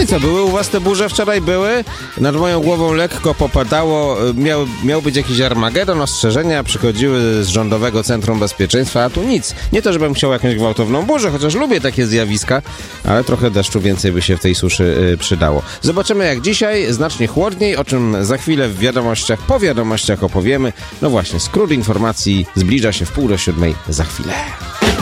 Co, były u was te burze wczoraj? Były? Nad moją głową lekko popadało. Miał być jakiś Armagedon, ostrzeżenia przychodziły z Rządowego Centrum Bezpieczeństwa, a tu nic. Nie to, żebym chciał jakąś gwałtowną burzę, chociaż lubię takie zjawiska, ale trochę deszczu więcej by się w tej suszy przydało. Zobaczymy jak dzisiaj, znacznie chłodniej, o czym za chwilę po wiadomościach opowiemy. No właśnie, skrót informacji zbliża się w 6:30 za chwilę.